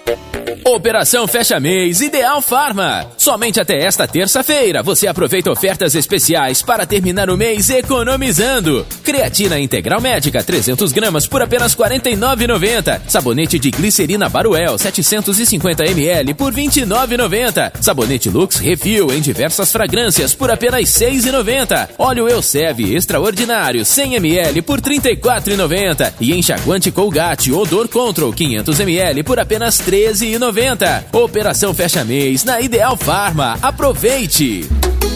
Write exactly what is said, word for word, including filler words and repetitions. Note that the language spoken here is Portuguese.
Operação Fecha Mês Ideal Farma. Somente até esta terça-feira você aproveita ofertas especiais para terminar o mês economizando. Creatina Integral Médica trezentos gramas por apenas quarenta e nove reais e noventa centavos. Sabonete de glicerina Baruel setecentos e cinquenta mililitros por vinte e nove reais e noventa centavos. Sabonete Lux Refil em diversas fragrâncias por apenas seis reais e noventa centavos. Óleo Elseve Extraordinário cem mililitros por trinta e quatro reais e noventa centavos. E enxaguante Colgate Odor Control quinhentos mililitros por apenas treze reais e noventa centavos. Operação Fecha Mês na Ideal Farma. Aproveite!